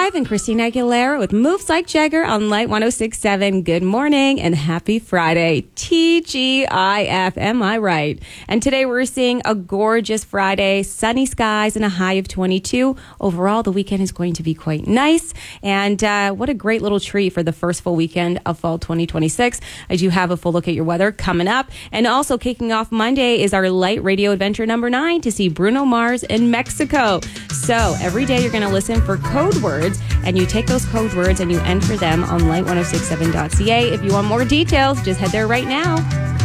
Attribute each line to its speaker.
Speaker 1: Drive and Christina Aguilera with Moves Like Jagger on Light 106.7. Good morning and happy Friday. TGIF, am I right? And today we're seeing a gorgeous Friday, sunny skies and a high of 22. Overall, the weekend is going to be quite nice. And what a great little treat for the first full weekend of fall 2026. I do have a full look at your weather coming up. And also kicking off Monday is our Light Radio Adventure number 9 to see Bruno Mars in Mexico. So every day you're going to listen for code words, and you take those code words and you enter them on light1067.ca. If you want more details, just head there right now.